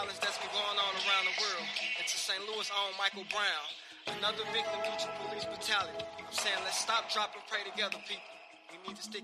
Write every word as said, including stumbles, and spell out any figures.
violence that's been going on around the world. And to Saint Louis' own Michael Brown, another victim due to police brutality. I'm saying let's stop, drop, and pray together, people. We need to stick